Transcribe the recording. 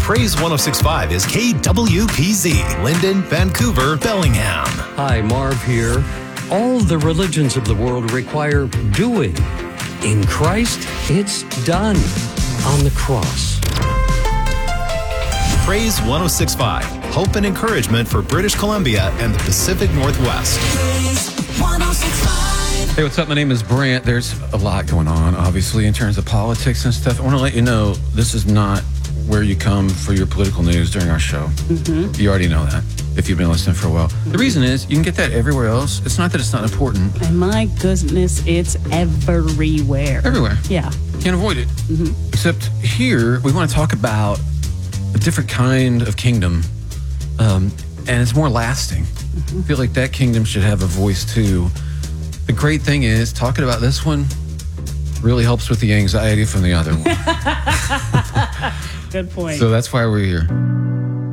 Praise 106.5 is KWPZ, Linden, Vancouver, Bellingham. Hi, Marv here. All the religions of the world require doing. In Christ, it's done on the cross. Praise 106.5, hope and encouragement for British Columbia and the Pacific Northwest. Praise 106.5. Hey, what's up? My name is Brant. There's a lot going on, obviously, in terms of politics and stuff. I want to let you know this is not where you come for your political news during our show. You already know that if you've been listening for a while. The reason is you can get that everywhere else. It's not that it's not important. And my goodness, it's everywhere. Everywhere. Yeah. Can't avoid it. Except here, we want to talk about a different kind of kingdom, and it's more lasting. I feel like that kingdom should have a voice too. The great thing is, talking about this one really helps with the anxiety from the other one. Good point. So that's why we're here.